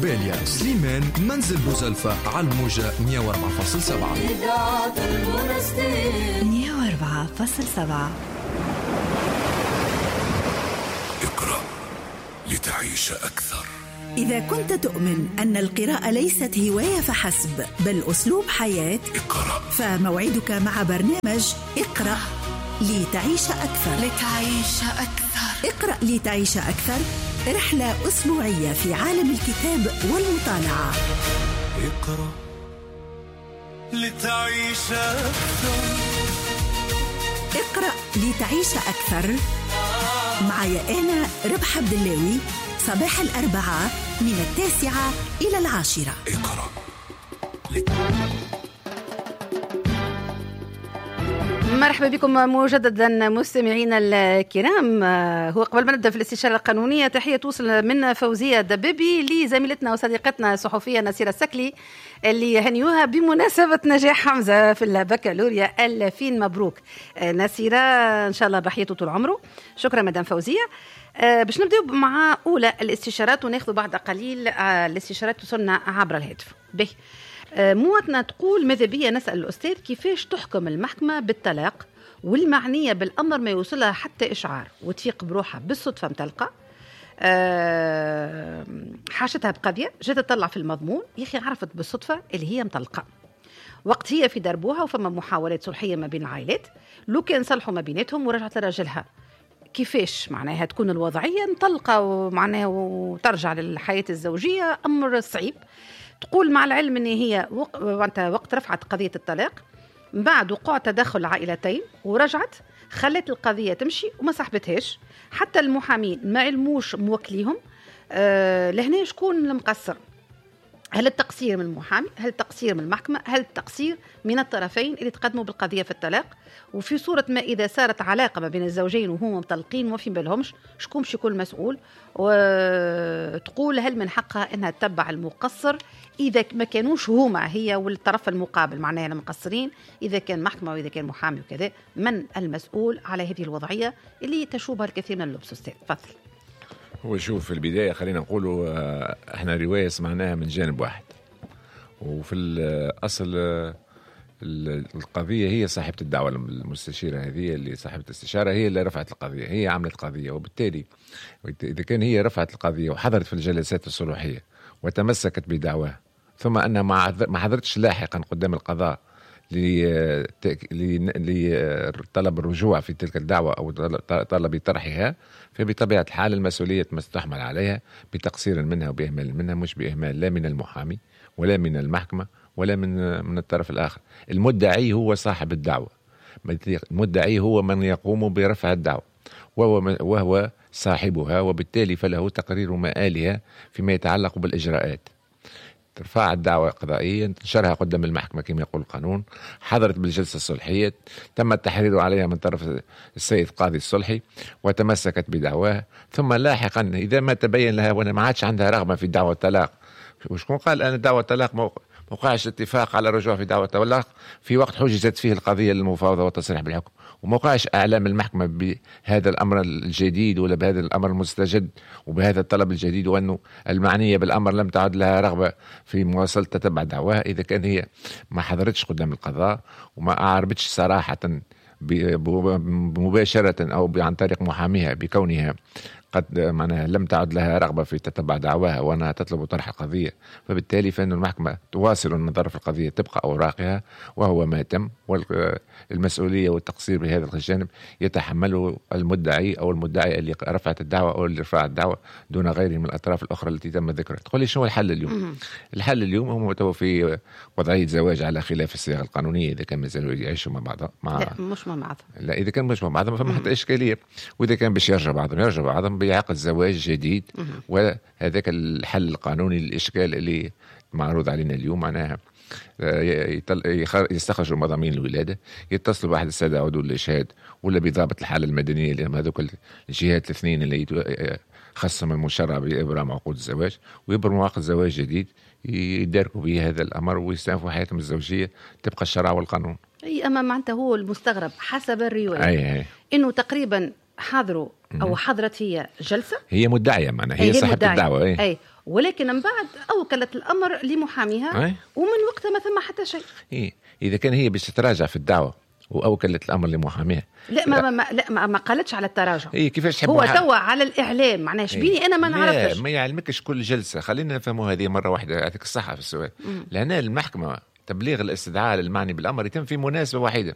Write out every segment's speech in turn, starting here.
باليا سليمان منزل بوزلفة على الموجة 104.7 104.7. اقرأ لتعيش أكثر. إذا كنت تؤمن أن القراءة ليست هواية فحسب بل أسلوب حياة، اقرأ. فموعدك مع برنامج اقرأ لتعيش أكثر. اقرأ لتعيش أكثر، رحلة أسبوعية في عالم الكتاب والمطالعة. اقرأ لتعيش أكثر. اقرأ لتعيش أكثر معي أنا ربح عبد اللاوي، صباح الأربعاء من 9 إلى 10. اقرأ. مرحبا بكم مجددا مستمعينا الكرام. هو قبل ما نبدأ في الاستشارة القانونية، تحية توصل من فوزية دبابي لزميلتنا وصديقتنا الصحفية نسيرة السكلي اللي هنيوها بمناسبة نجاح حمزة في البكالوريا. ألف مبروك نسيرة، إن شاء الله بحياته طول عمره. شكرا مدام فوزية. باش نبدأ مع أولى الاستشارات وناخذ بعد قليل الاستشارات توصلنا عبر الهاتف. به مواطنة تقول: ماذا بيا نسأل الأستاذ كيفاش تحكم المحكمة بالطلاق والمعنية بالأمر ما يوصلها حتى إشعار وتفيق بروحها بالصدفة متلقى حاشتها بقضية جات تطلع في المضمون، يا أخي عرفت بالصدفة اللي هي مطلقة وقت هي في دربوها وفما محاولات صلحية ما بين العائلات، لو كان صلحوا ما بيناتهم ورجعت لراجلها. كيفاش معناها تكون الوضعية مطلقة ومعناها وترجع للحياة الزوجية؟ أمر صعيب. تقول مع العلم أن هي وقت رفعت قضية الطلاق بعد وقوع تدخل عائلتين ورجعت خلت القضية تمشي وما صاحبتهاش، حتى المحامين ما علموش موكليهم. لهنا شكون المقصر؟ هل التقصير من المحامي؟ هل التقصير من المحكمة؟ هل التقصير من الطرفين اللي تقدموا بالقضية في الطلاق؟ وفي صورة ما إذا صارت علاقة ما بين الزوجين وهم مطلقين وما في بالهمش، شكون باش يكون مسؤول؟ وتقول هل من حقها أنها تتبع المقصر إذا ما كانوش هما هي والطرف المقابل معناها المقصرين، إذا كان محكمة وإذا كان محامي وكذا، من المسؤول على هذه الوضعية اللي تشوبها الكثير من اللبس؟ أستاذ تفضل. هو شوف، في البداية خلينا نقولوا احنا رواية سمعناها من جانب واحد، وفي الأصل القضية هي صاحبة الدعوة، المستشيرة هذه اللي صاحبة الاستشارة هي اللي رفعت القضية، هي عملت القضية، وبالتالي إذا كان هي رفعت القضية وحضرت في الجلسات الصلوحية وتمسكت بدعواها ثم أنها ما حضرتش لاحقا قدام القضاء لطلب الرجوع في تلك الدعوة أو طلب طرحها، فبطبيعة الحال المسؤولية تحمل عليها بتقصير منها وبإهمال منها، مش بإهمال لا من المحامي ولا من المحكمة ولا من الطرف الآخر. المدعي هو صاحب الدعوة، المدعي هو من يقوم برفع الدعوة وهو صاحبها، وبالتالي فله تقرير مآلها فيما يتعلق بالإجراءات. ترفع الدعوة قضائية، تنشرها قدام المحكمة كما يقول القانون، حضرت بالجلسة الصلحية، تم التحرير عليها من طرف السيد قاضي الصلحي وتمسكت بدعواها، ثم لاحقا إذا ما تبين لها وأنا ما عادش عندها رغبة في دعوة الطلاق، وشكون قال أن دعوة الطلاق موقعش اتفاق على الرجوع في دعوة الطلاق في وقت حجزت فيه القضية للمفاوضة والتصريح بالحكم، وموقعش إعلام المحكمة بهذا الأمر الجديد ولا بهذا الأمر المستجد وبهذا الطلب الجديد، وأنه المعنية بالأمر لم تعد لها رغبة في مواصلة تتبع دعواها. إذا كان هي ما حضرتش قدام القضاء وما أعربتش صراحة مباشرة أو عن طريق محاميها بكونها قد معناها لم تعد لها رغبة في تتبع دعواها وأنها تطلب طرح القضية، فبالتالي فإن المحكمة تواصل النظر في القضية تبقى أوراقها وهو ما تم، والمسؤولية والتقصير بهذا الجانب يتحمله المدعي أو المدعي اللي رفعت الدعوة أو اللي رفع الدعوة دون غيره من الأطراف الأخرى التي تم ذكرها. تقول لي شو الحل اليوم؟ الحل اليوم هو تو في وضعية زواج على خلاف الصيغة القانونية، إذا كان مازالوا يعيشوا مع بعضهم لا مش مع بعض، لا إذا كان مش مع بعضهم فما حتى إشكالية، وإذا كان باش يرجع بعضهم بعقد زواج جديد، وهذاك الحل القانوني للإشكال اللي معروض علينا اليوم. معناها يستخرجوا مضامين الولادة، يتصلوا بأحد السادة عضو الإشهاد ولا بضابط الحالة المدنية اللي هم هذوك الجهات الاثنين اللي خصهم المشرع بإبرام عقود الزواج، ويبرموا عقد زواج جديد يداركوا به هذا الأمر ويستأنفوا حياتهم الزوجية تبقى الشرع والقانون. أما معناته هو المستغرب حسب الرواية إنه تقريبا حاضروا أو حضرت هي جلسة، هي مدعية، معنا هي صاحبة الدعوة. أي ولكن من بعد اوكلت الامر لمحاميها ومن وقتها ما ثم حتى شيء. اذا كان هي باش تتراجع في الدعوه واوكلت الامر لمحاميها، ما قالتش على التراجع. كيفاش هو توا على الاعلام، معناها شبيني انا ما نعرفش. ما يعلمكش كل جلسه، خلينا نفهموا هذه مره واحده. يعطيك الصحه في السؤال. لان المحكمه تبليغ الاستدعاء للمعني بالامر يتم في مناسبه واحده.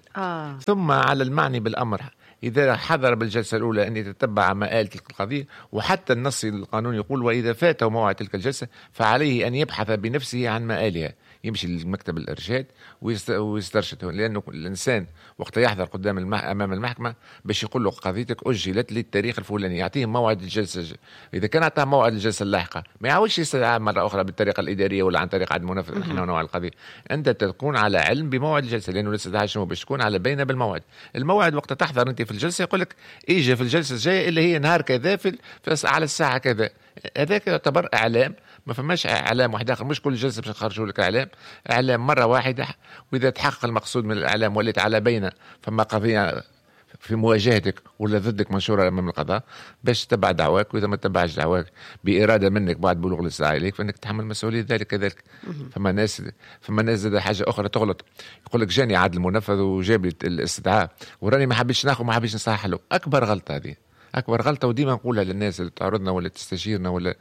ثم على المعني بالامر إذا حضر بالجلسة الأولى أن يتتبع مآل تلك القضية، وحتى النص القانون يقول وإذا فاته موعد تلك الجلسة فعليه أن يبحث بنفسه عن مآلها، يمشي لمكتب الإرشاد ويسترشد، لأنه الإنسان وقت يحضر قدام أمام المحكمة باش يقول له قضيتك أجلت للتاريخ الفلاني، يعطيه موعد الجلسة. إذا كان أعطاه موعد الجلسة اللاحقة ما يعاودش يستدعى مرة أخرى بالطريقة الإدارية ولا عن طريق عدم منافذة. نحن نوع القضية أنت تكون على علم بموعد الجلسة، لأنه الاستدعاء شنو باش تكون على بينة بالموعد. الموعد وقت تحضر أنت في الجلسة يقول لك إيجا في الجلسة الجاية اللي هي نهار كذا على الساعة كذا. هذاك يعتبر إعلام، ما فماش إعلام واحد آخر، مش كل جلسة باش نخرجوا لك إعلام مرة واحدة. وإذا تحقق المقصود من الإعلام وليت على بينة فما قضية في مواجهتك ولا ضدك منشورة أمام القضاء باش تتبع دعواك، وإذا ما تتبعش دعواك بإرادة منك بعد بلوغ الاستدعاء إليك فإنك تحمل مسؤولية ذلك كذلك. فما ناس زاد حاجة أخرى تغلط، يقول لك جاني عدل منفذ وجاب لي الاستدعاء وراني ما حبيتش ناخذ ما حبيتش نصحح له. أكبر غلطة هذه، أكبر غلطة، وديما نقولها للناس اللي تعرضنا ولا تستشيرنا ولا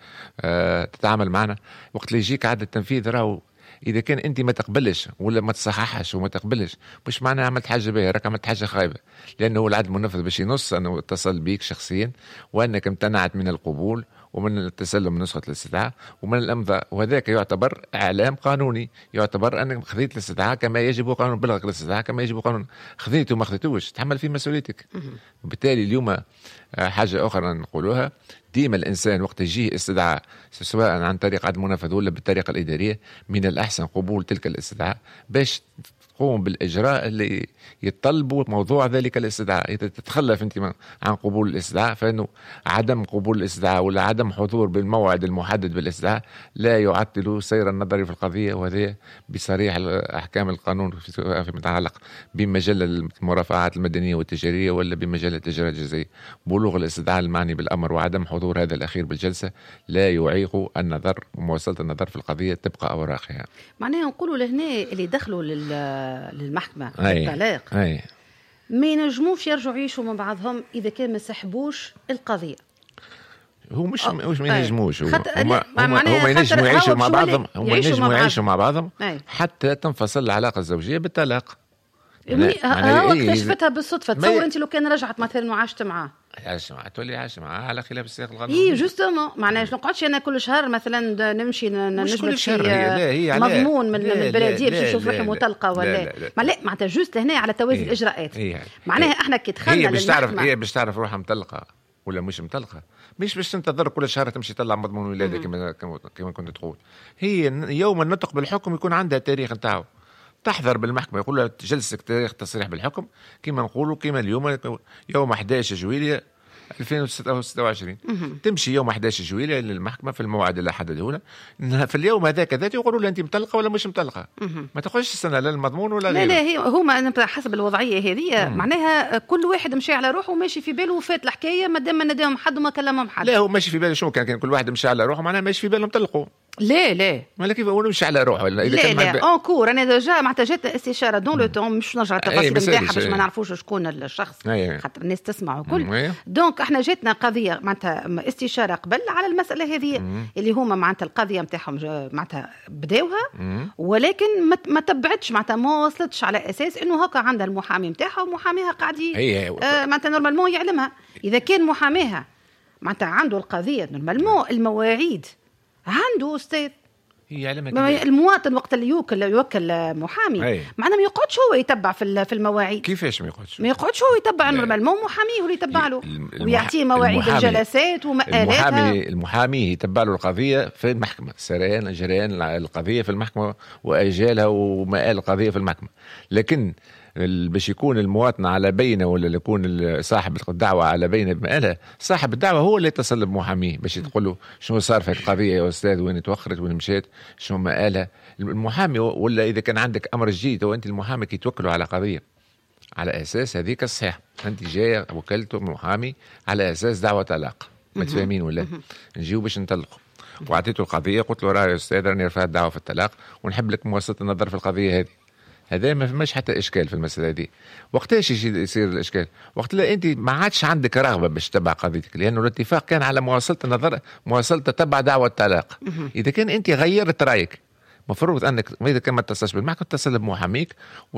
تتعامل معنا. وقت اللي يجيك عدد التنفيذ راهو إذا كان أنت ما تقبلش ولا ما تصححش وما تقبلش مش معناها عملت حاجة باهية، راك عملت حاجة خايبة. لأنه العدل المنفذ باش ينص أنه اتصل بيك شخصيا وأنك امتنعت من القبول ومن التسلم من نسخة الاستدعاء ومن الأمضاء، وذاك يعتبر إعلام قانوني، يعتبر أنك خذيت الاستدعاء كما يجب قانون، بلغك الاستدعاء كما يجب قانون، خذيته وما خذيتوش تحمل فيه مسؤوليتك. وبالتالي اليوم حاجة أخرى نقولوها، ديما الإنسان وقت يجيه استدعاء سواء عن طريق عدم منفذ ولا بالطريقة الإدارية من الأحسن قبول تلك الاستدعاء باش تقوم بالإجراء اللي يطلبوا موضوع ذلك الاستدعاء. إذا تتخلف أنت عن قبول الاستدعاء فإنه عدم قبول الاستدعاء ولا عدم حضور بالموعد المحدد بالاستدعاء لا يعطل سير النظر في القضية، وهذا بصريح أحكام القانون فيما يتعلق بمجال المرافعات المدنية والتجارية ولا بمجال التجارة الجزائية. بلوغ الاستدعاء المعني بالأمر وعدم حضور هذا الأخير بالجلسة لا يعيق النظر ومواصلة النظر في القضية تبقى أوراقها. معناها نقولوا لهنا اللي دخلوا للمحكمة بالطلاق ما ينجموش يرجعوا يعيشوا مع بعضهم إذا كان ما سحبوش القضية. هو مش ما ينجموش، هما ينجموا يعيشوا مع بعضهم، هما ينجموا يعيشوا مع بعضهم حتى تنفصل العلاقة الزوجية بالطلاق. اكتشفتها بالصدفة. تصور أنت لو كان رجعت مثلا وعاشت معاه تولي عايش معاه على خلاف السياق القانوني. جوستومون معناها ما نقعدش انا كل شهر مثلا نمشي نجبد في مضمون من البلديه باش نشوف روحي مطلقه ولا لا معناتها جوست هنا على توازي الاجراءات. معناها احنا كي دخلنا للمحكمه هي باش تعرف روحها مطلقه ولا مش مطلقه، مش باش تنتظر كل شهر تمشي تطلع مضمون ولاده كما كنت تقول. هي يوم النطق بالحكم يكون عندها تاريخ نتاعو، تحضر بالمحكمة يقول لها جلسك تاريخ تصريح بالحكم كما نقولوا كما اليوم يوم 11 جويلية 2026 تمشي يوم 11 جويلية للمحكمة في الموعد اللي حددوه لها في اليوم هذاك ذاته يقولوا لها أنت مطلقة ولا مش مطلقة. ما تاخذش السنة لا المضمون ولا غيره. لا هما حسب الوضعية هذه معناها كل واحد مشي على روحه وماشي في باله وفات الحكاية ما دام ما نداهم حد وما كلمهم حد. لا هو ماشي في باله شنو كان كل واحد مشي على روحه معناها ماشي في باله مطلقوا. لا ما كيف هو مش على روحه ولا اذا كان لا اونكور انا ديجا معناتها جات استشاره دون لو تون مش نرجع التفاصيل نتاعها باش ما نعرفوش شكون الشخص خاطر الناس تسمع وكل. دونك احنا جاتنا قضيه معناتها استشاره قبل على المساله هذه اللي هما معناتها القضيه نتاعهم معناتها بداوها ولكن ما تبعتش معناتها ما وصلتش على اساس انه هكا عندها المحامي نتاعها ومحاميها قاعد معناتها نورمالمون يعلمها. اذا كان محاميها معناتها عنده القضيه نورمالمون المواعيد عنده أستاذ المواطن وقت اللي يوكل محامي معناه ما يقعدش هو يتبع في المواعيد. كيفاش ما يقعدش هو يتبع نورمالمون محاميه هو اللي يتبع له ويعطيه مواعيد الجلسات ومآلاتها. المحامي يتبع له القضيه في المحكمه، جريان القضيه في المحكمه واجالها ومآل القضيه في المحكمه. لكن باش يكون المواطن على بينه ولا يكون صاحب الدعوة على بينه بمآلها، صاحب الدعوة هو اللي يتصل بمحاميه باش تقول له شنو صار في القضية يا أستاذ، وين توخرت وين مشيت شنو مآلها. المحامي ولا إذا كان عندك أمر جديد وأنت المحامي كي توكله على قضية على أساس هذيك الصحيح أنت جاي وكلته محامي على أساس دعوة طلاق متفاهمين ولا نجيو باش نطلقوا واعطيته القضيه، قلت له راه يا استاذ راني رفعت دعوه في الطلاق ونحب لك مواصله النظر في القضيه هذه. هذا ما فماش حتى اشكال في المساله دي. وقتاش يصير الاشكال؟ وقت لا انت ما عادش عندك رغبه باش تتبع قضيتك، لانه الاتفاق كان على مواصله النظر، مواصله تتبع دعوه الطلاق. اذا كان انت غيرت رايك، مفروض انك اذا كان ما اتصلش بالمحكمه تتصل بمحاميك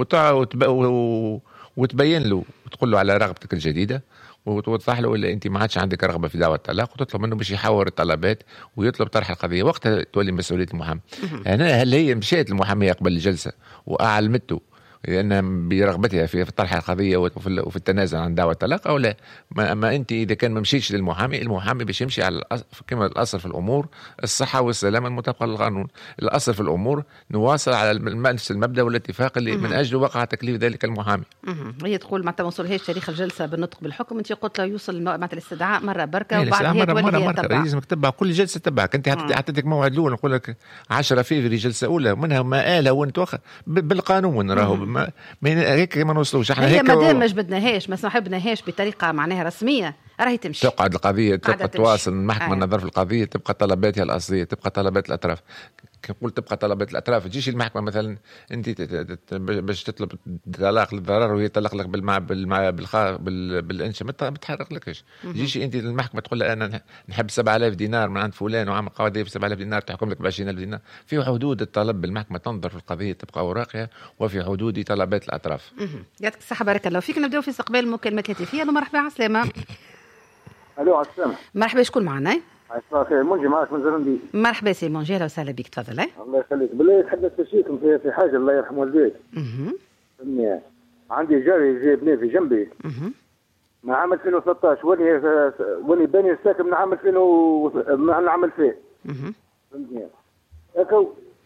وتبين له وتقول له على رغبتك الجديده، وتوضح له ولا انت ما عادش عندك رغبه في دعوه الطلاق، وتطلب منه باش يحاور الطلبات ويطلب طرح القضيه. وقتها تولي مسؤوليه المحامي. هنا هل هي مشيت المحاميه قبل الجلسه واعلمته لأن برغبتها في طرح القضية وفي التنازل عن دعوة الطلاق أو لا؟ ما أنت إذا كان ما مشيتش للمحامي، المحامي باش يمشي على كما الأصل في الأمور الصحة والسلامة المطابقة للقانون. الأصل في الأمور نواصل على نفس المبدأ والاتفاق اللي من أجله وقع تكليف ذلك المحامي. هي تقول معناتها ما وصلهاش تاريخ الجلسة بالنطق بالحكم، أنت قلت له يوصل معناتها الاستدعاء مرة بركة وبعد هي مرة لازمك تتبع كل جلسة تتبعك. أنت حطيتك موعد الأول نقول لك 10 فيفري جلسة أولى، منها ما آله وانت بالقانون راهو هيك ما نوصلوش احنا هيك. ما دام ما جبدناهاش ما سحبناهاش بطريقه معناها رسميه راهي تمشي، تقعد القضيه تبقى تواصل المحكمه النظر في القضيه، تبقى طلباتها الاصليه، تبقى طلبات الاطراف. كنقول تبقى طلبات الاطراف، تجيش المحكمه مثلا انت باش تطلب طلاق للضرر وهي تطلق لك بالانشاء ما بتحرق لكش. تجيش انت المحكمه تقول لها انا نحب 7000 دينار من عند فلان وعامل قضيه ب 7000 دينار، تحكم لك ب 20000 دينار. في حدود الطلب بالمحكمه تنظر في القضيه، تبقى اوراقها وفي حدود طلبات الاطراف. يعطيك الصحه بارك الله فيك. نبداو في استقبال المكالمات الهاتفيه. مرحبا على السلامه. الو على السلامه. مرحبا، شكون معنا؟ خير منجي معك من زرندي. مرحبا سي منجي، اهلا وسهلا بك، تفضل. الله يخليك. بالله يتحدث فيكم في حاجه الله يرحم والديك. عندي جاري جاي بني في جنبي من عام 2013 وني باني ساكن من عام 2000 من عام 2000. فهمتني هكا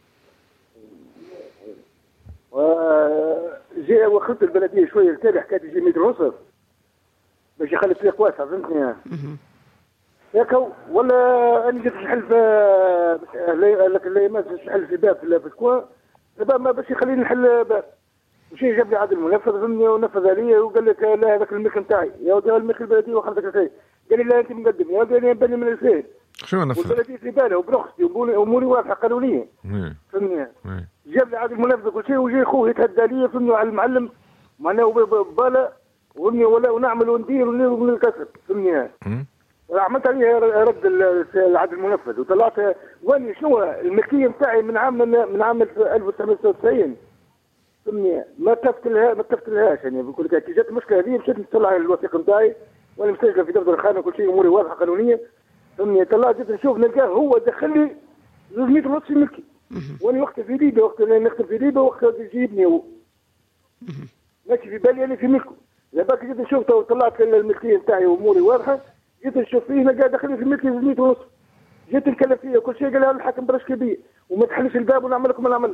جاء وخلت البلديه شويه التالي حكايه يجي 100 ونصف باش يخلي طريق واسع. فهمتني هكا ولا انا جيت نحل لك اللي ما نحل في باب في الكوان الباب ما باش يخليني نحل باب. وشي جاب لي عاد المنفذ فهمني ونفذ عليا وقال لك لا هذاك الملك نتاعي يا ودي الملك البلديه وخلتك الخير. قال لي لا انت مقدم يا ودي انا بني من 2000. شنو نفذ؟ والبلديه في باله وبرختي واموري واضحه قانونيه. فهمني جاب لي عاد المنفذ وكل شيء وجاي خوه يتهدى عليا فهمني على المعلم معناه باله ونعمل وندير ونعمل الكسر. فهمني عملت عليه رد العدد المنفذ وطلعت واني شنو الملكيه نتاعي من عام 1996. فهمني ما تفتلهاش يعني بقول لك كي جات المشكله هذه مشيت نطلع الوثيقه نتاعي وانا مسجله في دفتر الخانه وكل شيء اموري واضحه قانونيه. فهمني طلعت جيت نشوف نلقاه هو دخل لي 200 ونص ملكي وانا وقت في ليبيا وقت نخدم في ليبيا وقت يجيبني هو ماشي في بالي انا في ملكه. لباك جيت نشوف طلعت الملكيه نتاعي واموري واضحه جيت نشوف فيه قاعد داخل في الملكي 200 ونص. جيت نتكلم فيه كل شيء قال لي الحاكم برش كبير وما تحلش الباب ونعمل لكم نعمل.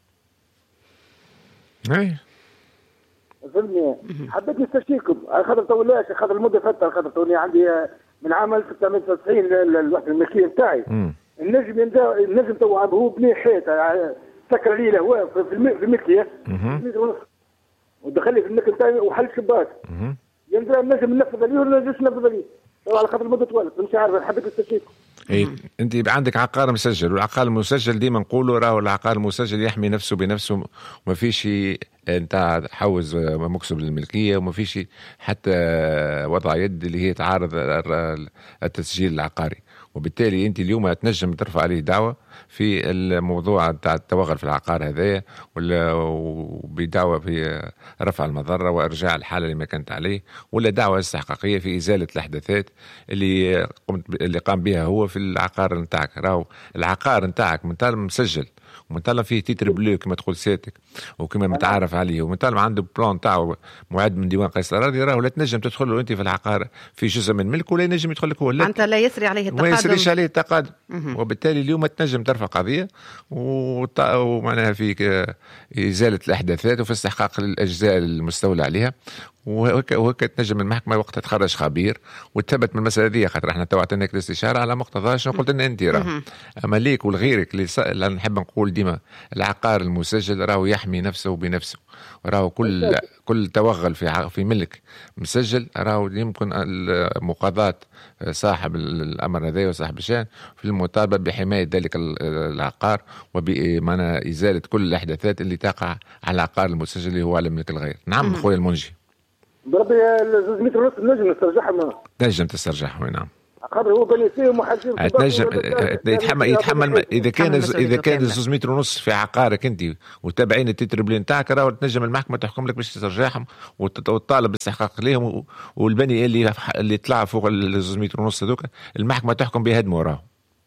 اي فهمني حبيت نستشيركم على خاطر طولاش على خاطر المده فاتت على خاطر توني عندي من عام 1999 الوحده الملكيه نتاعي. النجم تو هو بني حيط سكر لي له في الملكيه 200 ونص ودخل لي في الملك نتاعي وحل شباك. ينزل النجم ننفذ عليه ولا نجمش ننفذ عليه على خاطر المده طويله مش عارف حبيت نستشيركم. اي انت عندك عقار مسجل والعقار المسجل ديما نقولوا راهو العقار المسجل يحمي نفسه بنفسه وما فيش انت حوز مكسب للملكيه وما فيش حتى وضع يد اللي هي تعارض التسجيل العقاري. وبالتالي انت اليوم تنجم ترفع عليه دعوه في الموضوع تاع التوغل في العقار هذايا وبدعوه في رفع المضره وارجاع الحاله اللي ما كانت عليه ولا دعوه استحقاقيه في ازاله الاحداثات اللي قام بها هو في العقار نتاعك. راهو العقار نتاعك من طالما مسجل ومن طالما فيه تيتر بلو كما تقول سيادتك وكما متعارف عليه ومن طالما عنده بلان تاعو معد من ديوان قيس الاراضي راهو لا تنجم تدخل له انت في العقار في جزء من ملك ولا ينجم يدخل لك هو. انت لا يسري عليه التقادم. ما يسريش عليه التقادم. وبالتالي اليوم تنجم ترفع قضيه ومعناها في ازاله الاحداثات وفي استحقاق الاجزاء المستولى عليها وهكا تنجم المحكمه وقتها تخرج خبير وتثبت من المساله هذه، خاطر احنا تو عطيناك الاستشاره على مقتضى شنو قلت لنا انت. راه اما ليك ولغيرك اللي نحب نقول ديما العقار المسجل راهو يحمي نفسه بنفسه، راهو كل توغل في ملك مسجل راهو يمكن مقاضاة صاحب الامر هذا وصاحب الشان في المطالبه بحمايه ذلك العقار وبمعنى ازاله كل الاحداثات اللي تقع على العقار المسجل اللي هو على ملك الغير. نعم خويا المنجي. بربي 200 متر ونص نجم نسترجعهم. نجم تسترجعهم. نعم. خاطر هو بني فيهم وحاجين تنجم يتحمل اذا كان 200 متر ونص في عقارك انت وتابعين التتربلين تاعك، راهو تنجم المحكمه تحكم لك باش تسترجعهم وتطالب بالاستحقاق ليهم، والبني اللي طلع فوق 200 متر ونص هذوك المحكمه تحكم بهدمه. راهو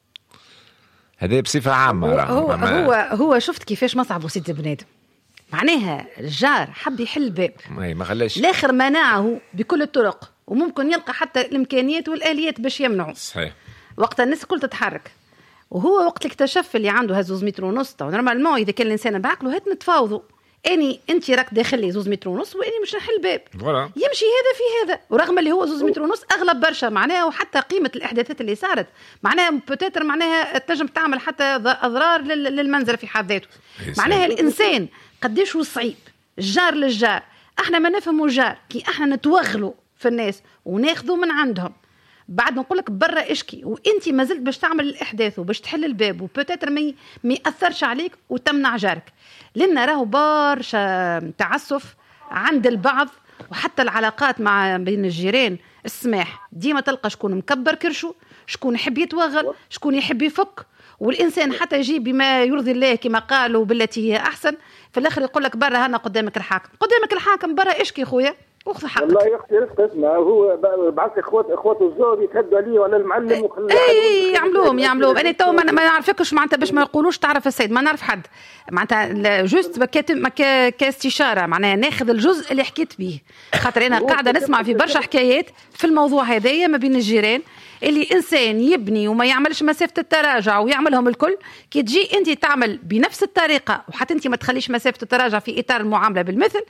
هذا بصفه عامه. هو شفت كيفاش مصعب وسيد بنادم، معناها الجار حب يحل الباب ما خلاش الاخر منعه بكل الطرق، وممكن يلقى حتى الامكانيات والاليات باش يمنعوا. صحيح. وقت الناس الكل تتحرك، وهو وقت الاكتشف اللي عنده هز 2 متر ونص، نورمالمون اذا كان الانسان بعقله هات نتفاوضوا، انت راك داخل لي 2 متر ونص واني مش نحل الباب، يمشي هذا في هذا، ورغم اللي هو 2 متر ونص اغلب برشا معناها، وحتى قيمه الاحداثات اللي صارت معناها بوتيتر معناها تنجم تعمل حتى اضرار للمنزل في حد ذاته. معناها الانسان قديش هو صعيب الجار للجار. احنا ما نفهموا الجار كي احنا نتوغلوا في الناس وناخذوا من عندهم، بعد نقول لك برا اشكي وانت ما زلت باش تعمل الاحداث وباش تحل الباب وبوتيتر ما ياثرش عليك وتمنع جارك، لان راهو برشا تعسف عند البعض، وحتى العلاقات مع بين الجيران السماح ديما تلقى شكون مكبر كرشه، شكون يحب يتوغل، شكون يحب يفك، والإنسان حتى يجي بما يرضي الله كما قالوا بالتي هي أحسن، في الآخر يقول لك برا هنا قدامك الحاكم برا اشكي خويا واخذ حقك. والله يا اختي رفقة اسمع، هو بعث اخواته الزوج يتهدوا عليه وعلى المعلم اي يعملوهم انا تو ما نعرفكش معناتها باش ما يقولوش تعرف السيد، ما نعرف حد معناتها جوست كاستشاره، معناها ناخذ الجزء اللي حكيت به، خاطر انا قاعده نسمع في برشا حكايات في الموضوع هذايا ما بين الجيران، اللي إنسان يبني وما يعملش مسافة التراجع ويعملهم الكل، كي تجي أنت تعمل بنفس الطريقة وحتى أنت ما تخليش مسافة التراجع في إطار المعاملة بالمثل،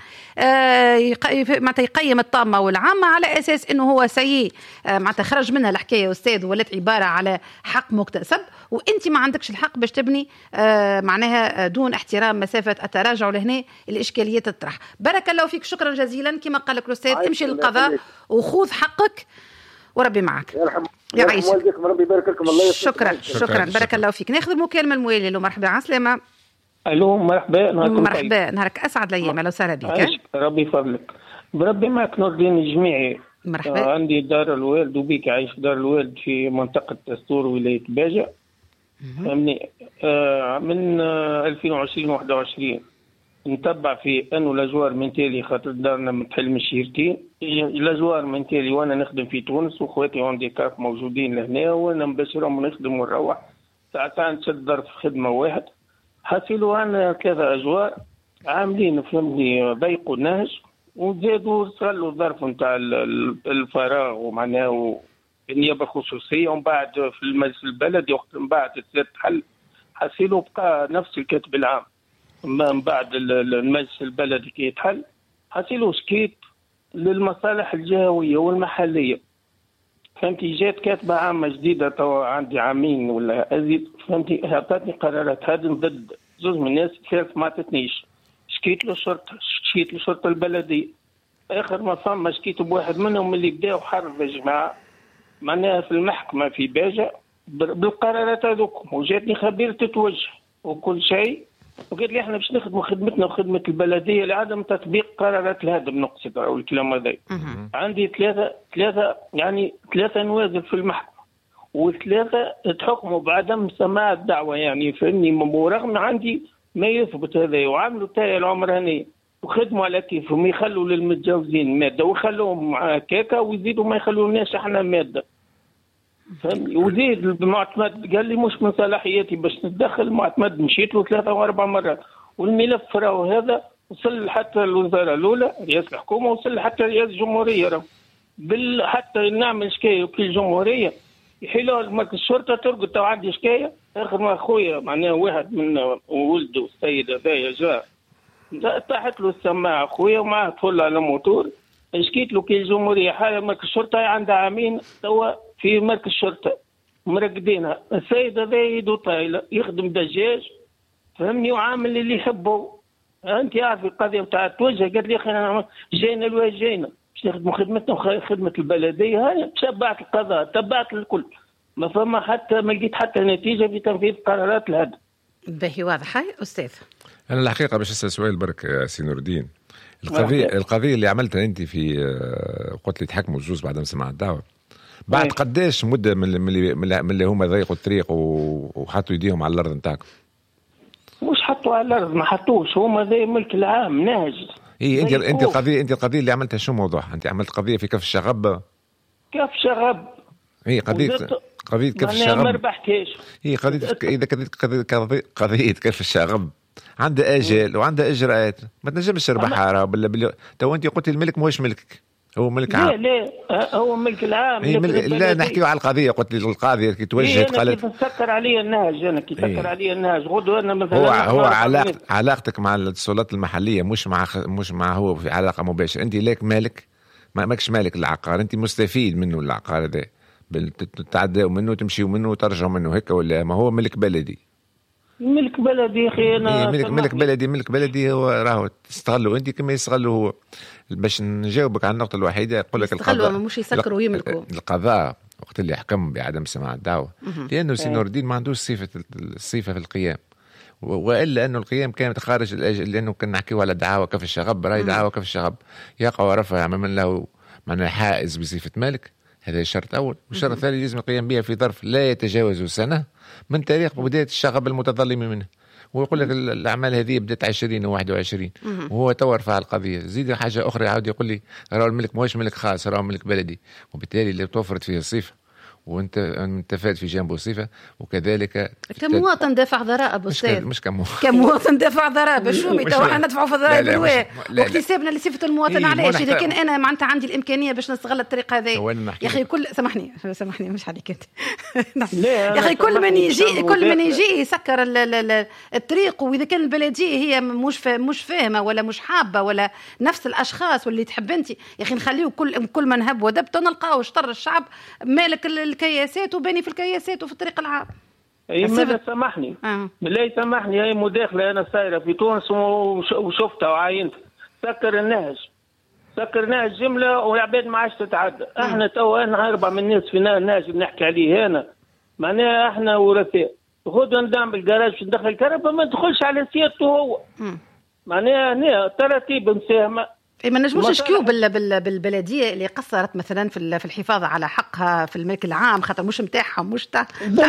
معناتها يقيم الطامة والعامة على أساس أنه هو سيء، معناتها خرج منها الحكاية أستاذ ولات عبارة على حق مكتسب، وأنت ما عندكش الحق باش تبني معناها دون احترام مسافة التراجع، ولهنا الإشكالية تطرح. بارك الله فيك، شكرا جزيلا. كما قال لك الأستاذ امشي للقضاء وخوذ حقك وربي معك. يعيش والديكم ربي يبارك لكم. الله شكرا بارك الله فيك. ناخذ المكالمه المواليه. له مرحبا عسلامه. الو مرحبا. نهارك اسعد الايام. اهلا وسهلا بك. ربي يفضلك. بربي معك نور الدين الجميعي. مرحبا. عندي دار الوالد وبيك عايش دار الوالد في منطقه دستور ولايه باجة. فهمني من 2020 21 نتبع في انه الاجوار من تالي، خاطر دارنا متحل من شهرتين، الاجوار من تالي وانا نخدم في تونس واخواتي عندي كاف موجودين لهنا، وانا مباشرهم ونخدم ونروح ساعتين نشد ظرف خدمه واحد، حصلوا عنا 3 اجوار عاملين فهمني ضيقوا النهج وزادوا صلوا الظرف نتاع الفراغ ومعناه النيابه الخصوصيه، ومن بعد في المجلس البلدي وقت من بعد تحل حصلوا بقى نفس الكتب العام. من بعد المجلس البلدي كي يتحل حصلوا سكيت للمصالح الجهويه والمحليه، فهمتي. جات كاتبه عامه جديده تو عندي عامين ولا ازيد، فهمتي. اعطتني قرارات هدم ضد 2 من الناس، 3 ما عطتنيش. شكيت للشرطه البلديه، اخر ما فما شكيت بواحد منهم اللي بداوا حرب يا جماعه معناها في المحكمه في باجة بالقرارات هذوك، وجاتني خبير تتوجه وكل شيء، وقال لي احنا باش نخدموا خدمتنا وخدمه البلديه لعدم تطبيق قرارات الهدم نقصد او الكلام هذا. عندي ثلاثه نوازل في المحكمه، و3 تحكموا بعدم سماع الدعوه، يعني فاني ورغم عندي ما يثبت هذا، وعملوا تاي العمر هني وخدموا على كيفهم، يخلوا للمتجوزين ماده ويخلوهم هكاكا ويزيدوا ما يخلوناش احنا ماده، فهمني. وزيد المعتمد قال لي مش من صلاحياتي باش نتدخل، المعتمد مشيت له 3 و4 مرات، والملف راهو هذا وصل حتى الوزاره الاولى رئاسه الحكومه، وصل حتى رئاسه الجمهوريه، راهو حتى نعمل شكايه وكيل الجمهوريه يحيلوا مركز الشرطه ترقد. تو عندي شكايه اخر ما اخويا معناه واحد من ولده السيد هذايا جاء طاحت له السماعه اخويا ومعاه طفل على موتور، شكيت له كي الجمهوريه حاله مركز الشرطه عندها عامين توا في مركز الشرطه مرقدينها. السيد هذا يدو طايله يخدم دجاج فهمني وعامل اللي يحبه. انت عارف القضيه نتاع توجه قال لي اخي جينا الواجب جينا باش نخدموا خدمتنا خدمه البلديه. هاي تبعت القضاء تبعت الكل ما فما حتى ما لقيت حتى نتيجه في تنفيذ قرارات الهدم. باهي واضح. هاي استاذ انا الحقيقه باش اسال سؤال برك يا سي نور الدين. القضيه اللي عملتها انت في قلت لي تحكموا الجوز بعد ما سمع الدعوه بعد قداش مده من اللي هما ضيقوا الطريق وحطوا يديهم على الارض نتاعكم؟ مش حطوا على الارض ما حطوش هما زي ملك العام ناهج. انت القضيه اللي عملتها شو موضوعها؟ انت عملت قضيه في كف الشغب. كف شغب. هي قضيه كف الشغب ما ربحتهاش. هي قضيه كف الشغب عندها اجال وعندها اجراءات ما تنجمش تربحها. تو انت قلت الملك ماهوش ملكك هو ملك عام. لا هو ملك العام. لا نحكيو على القضيه. قلت لي القاضيه كي توجهت قالت كيف تسكر علي النهج. انا كي تسكر علي النهج غدوه انا مثلا هو علاقتك مع السلطات المحليه مش مع هو في علاقه مباشره. انت لك مالك ماكش مالك العقار. انت مستفيد منه العقار هذا تتعداو منه تمشيو منه وترجعوا منه هيك ولا ما هو ملك بلدي؟ ملك بلدي اخي انا ملك بلدي هو راهو تستغلوا انت كما يستغلوا هو. باش نجاوبك على النقطه الوحيده يقول لك القضاء مش يسكروا ويملكوا. القضاء وقت اللي حكم بعدم سماع الدعوه لانه سي نور الدين ما عندوش الصفه في القيام والا انه القيام كانت خارج الاجل. لانه كنا نحكيو على دعاوى كف الشغب. راي دعاوى كف الشغب يقع ورفع من له معناه حائز بصفه مالك. هذا شرط اول. والشرط الثاني لازم القيام بها في ظرف لا يتجاوز سنه من تاريخ بدايه الشغب المتظلم منه. ويقول لك الاعمال هذه بدات 20 و21 وهو تو رفع القضيه. زيد حاجه اخرى يعاود يقول لي راه الملك ماهوش ملك خاص راه ملك بلدي. وبالتالي اللي توفرت فيه الصفه وانت انتفاد في جانبه صفه وكذلك كمواطن دافع ضرائب استاذ. مش كمواطن دافع ضرائب. شو تو احنا ندفعوا في الضرائب بالواه واكتسابنا لصفه المواطن. علاش اذا كان انا معناتها عندي الامكانيه باش نستغل الطريق هذا يا اخي كل سامحني مش عليك انت يا اخي كل من يجي يسكر الطريق. واذا كان البلديه هي مش فاهمه ولا مش حابه ولا نفس الاشخاص واللي تحب انت يا اخي نخليه كل من هب ودب نلقاو شطر الشعب مالك الكياسات وباني في الكياسات وفي الطريق العام. ماذا سامحني بالله سامحني. هي مداخله انا صايره في تونس وشفتها وعاينتها. سكر النهج جمله والعباد ما عادش تتعدى. احنا تو انا 4 من الناس في النهج بنحكي عليه هنا معناها احنا ورثاء. غدوه ندعم بالجراج باش ندخل الكهرباء ما ندخلش على سيادته هو. معناها ترتيب مساهمه. ما نجموش نشكيو بالبلديه اللي قصرت مثلا في الحفاظ على حقها في الملك العام خاطر مش نتاعهم مش تاع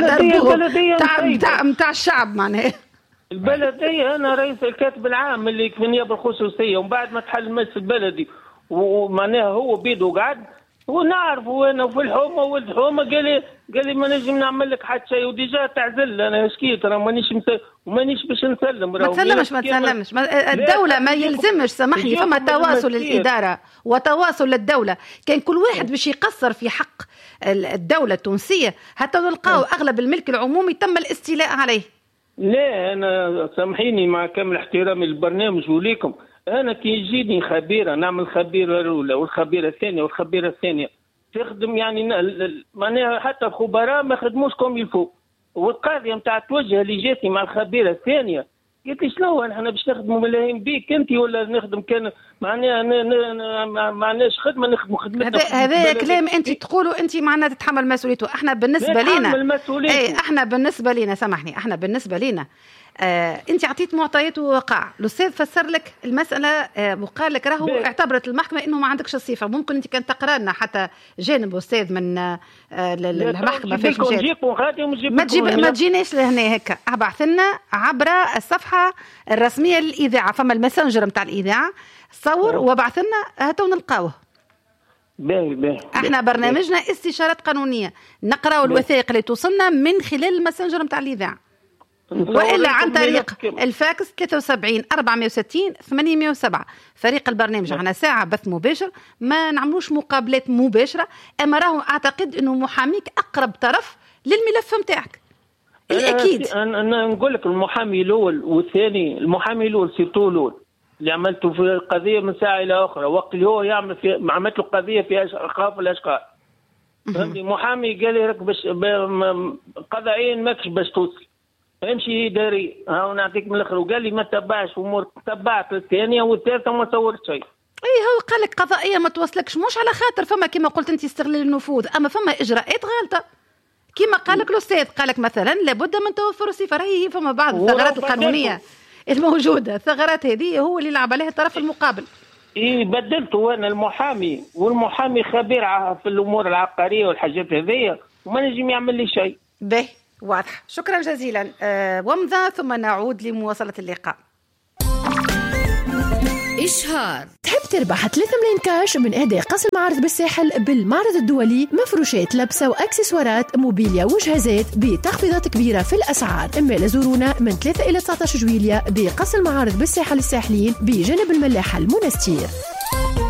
الشعب. معناها البلديه انا رئيس الكاتب العام اللي في النيابه الخصوصيه ومن بعد ما تحل المجلس البلدي ومعناها هو بيده قاعد ونعرف وانا في الحومه ولد الحومه قال لي ما نجم نعمل لك حتى شيء وديجا تعزل. انا شكيت انا مانيش باش نسلم. ما تسلمش الدوله ما يلزمش. سامحني فما تواصل الاداره وتواصل للدوله. كان كل واحد باش يقصر في حق الدوله التونسيه حتى نلقاو اغلب الملك العمومي تم الاستيلاء عليه. لا انا سامحيني مع كامل احترامي للبرنامج وليكم. أنا كي يجيني خبيرة نعمل خبيرة الأولى والخبيرة الثانية والخبيرة الثانية تخدم يعني معناها حتى الخبراء ما خدموش كوم يلفو. والقاضية متاع التوجه اللي جاتني مع الخبيرة الثانية قلت لي شنو احنا باش نخدموا ملايين بيك انت ولا نخدم كان معناها معناش خدمه نخدموا خدمتنا. هذا كلام انت تقولوا انت معنا تتحمل مسؤوليته. احنا بالنسبه لنا احنا بالنسبه لنا سامحني احنا بالنسبه لنا انت عطيت معطيات ووقع. الاستاذ فسر لك المساله وقال لك راهو اعتبرت المحكمه انه ما عندكش الصفه. ممكن انت كان تقرا لنا حتى جانب استاذ من المحكمه فاش ما تجيناش لهنا هكا. ابعث لنا عبر الصفحه الرسميه للاذاعه فما الماسنجر نتاع الاذاعه صور وابعث لنا هاتوا نلقاوه. باهي احنا برنامجنا استشارات قانونيه نقراو الوثائق اللي توصلنا من خلال الماسنجر نتاع الاذاعه وإلا عن طريق الفاكس 73 460 807. فريق البرنامج عنا ساعة بث مباشر ما نعملوش مقابلات مباشرة. أما راهو أعتقد أنه محاميك أقرب طرف للملف متاعك الأكيد. أنا نقول لك المحامي الأول والثاني. المحامي الأول سيرتو الأول اللي عملته في القضيه من ساعه الى اخرى، وقت اللي هو يعمل في عملت له قضيه في اخاف الاشقاء. فهمتني؟ محامي قال لي راك باش قضائيا ماكش باش توصل، امشي داري. ها نعطيك من الاخر. وقال لي ما تبعش امور، تبعت الثانيه والثالثه وما صورت شيء. اي هو قال لك قضائيه ما توصلكش، مش على خاطر فما كما قلت انت استغلال النفوذ، اما فما اجراءات غالطه كما قال لك الاستاذ. قال لك مثلا لابد من توفر الصفه، راهي فما بعض الثغرات القانونيه الموجوده، الثغرات هذه هو اللي يلعب عليها الطرف المقابل. ايه بدلته انا المحامي، والمحامي خبير في الامور العقاريه والحاجات هذيا، وما نجم يعمل لي شيء. به واضح. شكرا جزيلا. ومضى ثم نعود لمواصله اللقاء. إشهار. تحب تربح 3 ملايين كاش من أداء قصر معارض بالساحل بالمعرض الدولي؟ مفروشات لبسة وأكسسوارات موبيليا وجهازات بتخفيضات كبيرة في الأسعار. إما لزورونا من 3 إلى 19 جويلية بقصر معارض بالساحل الساحلين بجانب الملاحة المنستير.